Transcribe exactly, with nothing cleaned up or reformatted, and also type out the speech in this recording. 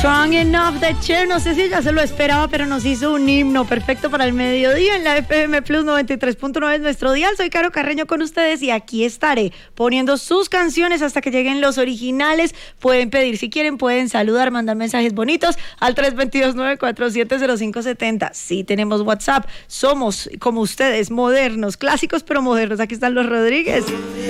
Strong Enough de Cher, no sé si ya se lo esperaba, pero nos hizo un himno perfecto para el mediodía en la F M Plus noventa y tres punto nueve es nuestro dial. Soy Caro Carreño con ustedes y aquí estaré poniendo sus canciones hasta que lleguen los originales. Pueden pedir si quieren, pueden saludar, mandar mensajes bonitos al tres dos dos, nueve cuatro siete, cero cinco siete cero. Sí, tenemos WhatsApp, somos como ustedes, modernos, clásicos pero modernos. Aquí están los Rodríguez.